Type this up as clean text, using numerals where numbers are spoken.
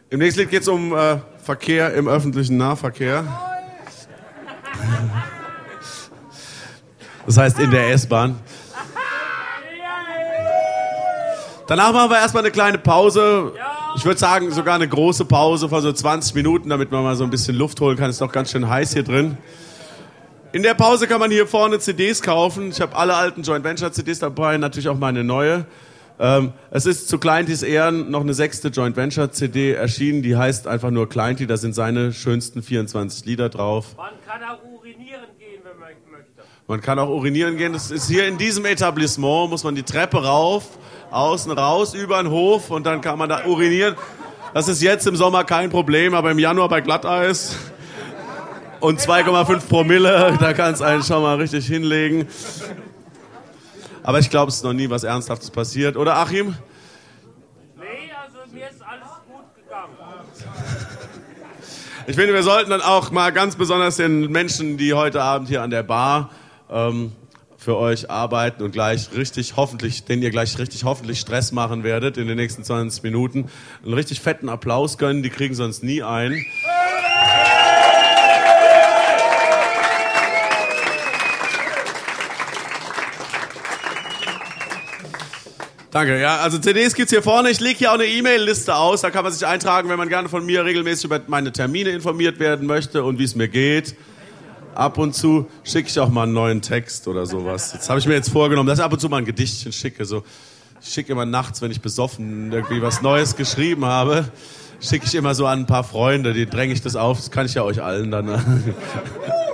Im nächsten Lied geht es um Verkehr im öffentlichen Nahverkehr. Das heißt in der S-Bahn. Danach machen wir erstmal eine kleine Pause. Ich würde sagen, sogar eine große Pause von so 20 Minuten, damit man mal so ein bisschen Luft holen kann. Ist doch ganz schön heiß hier drin. In der Pause kann man hier vorne CDs kaufen. Ich habe alle alten Joint Venture CDs dabei, natürlich auch meine neue. Es ist zu Kleintis Ehren noch eine 6. Joint Venture CD erschienen, die heißt einfach nur Kleinti, da sind seine schönsten 24 Lieder drauf. Man kann auch urinieren gehen, wenn man möchte. Man kann auch urinieren gehen, das ist hier in diesem Etablissement, muss man die Treppe rauf, außen raus, über den Hof und dann kann man da urinieren. Das ist jetzt im Sommer kein Problem, aber im Januar bei Glatteis und 2,5 Promille, da kann es einen schon mal richtig hinlegen. Aber ich glaube, es ist noch nie was Ernsthaftes passiert. Oder, Achim? Nee, also mir ist alles gut gegangen. Ich finde, wir sollten dann auch mal ganz besonders den Menschen, die heute Abend hier an der Bar für euch arbeiten und gleich richtig, denen ihr gleich richtig hoffentlich Stress machen werdet in den nächsten 20 Minuten, einen richtig fetten Applaus gönnen. Die kriegen sonst nie einen. Danke, ja, also CDs gibt's hier vorne. Ich lege hier auch eine E-Mail-Liste aus, da kann man sich eintragen, wenn man gerne von mir regelmäßig über meine Termine informiert werden möchte und wie es mir geht. Ab und zu schicke ich auch mal einen neuen Text oder sowas. Jetzt habe ich mir jetzt vorgenommen, dass ich ab und zu mal ein Gedichtchen schicke. So, ich schicke immer nachts, wenn ich besoffen irgendwie was Neues geschrieben habe, schicke ich immer so an ein paar Freunde, die dränge ich das auf. Das kann ich ja euch allen dann.